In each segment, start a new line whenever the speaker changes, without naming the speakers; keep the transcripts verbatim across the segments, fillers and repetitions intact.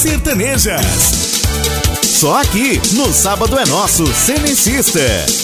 Sertanejas. Só aqui, no Sábado é Nosso, Senencista.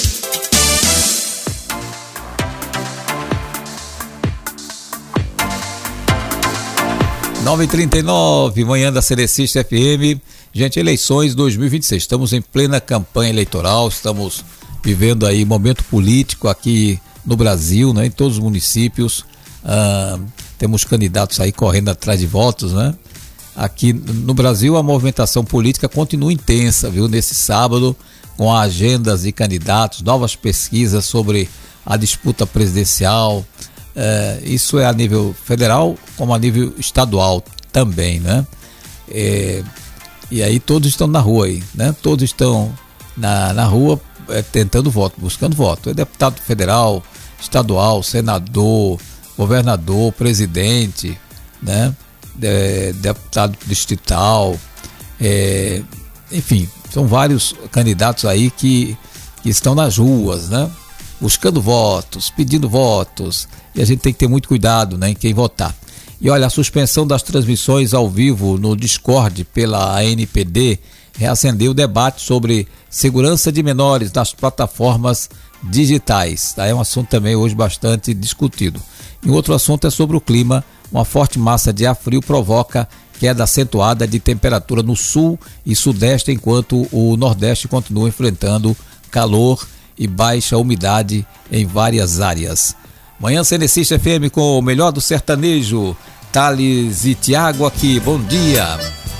nove e trinta e nove, manhã da Senencista F M. Gente, eleições dois mil e vinte e seis. Estamos em plena campanha eleitoral, estamos vivendo aí momento político aqui no Brasil, né, em todos os municípios. Ah, temos candidatos aí correndo atrás de votos, né? Aqui no Brasil a movimentação política continua intensa, viu? Nesse sábado, com agendas de candidatos, novas pesquisas sobre a disputa presidencial. É, isso é a nível federal, como a nível estadual também, né? É, e aí todos estão na rua aí, né? Todos estão na, na rua é, tentando voto, buscando voto. É deputado federal, estadual, senador, governador, presidente, né? De, deputado distrital, é, enfim, são vários candidatos aí que, que estão nas ruas, né? Buscando votos, pedindo votos, e a gente tem que ter muito cuidado, né, em quem votar. E olha, a suspensão das transmissões ao vivo no Discord pela A N P D reacendeu o debate sobre segurança de menores nas plataformas digitais, tá? É um assunto também hoje bastante discutido. E outro assunto é sobre o clima. Uma forte massa de ar frio provoca queda acentuada de temperatura no sul e sudeste, enquanto o nordeste continua enfrentando calor e baixa umidade em várias áreas. Manhã Senencista F M com o melhor do sertanejo. Thales e Tiago aqui, bom dia.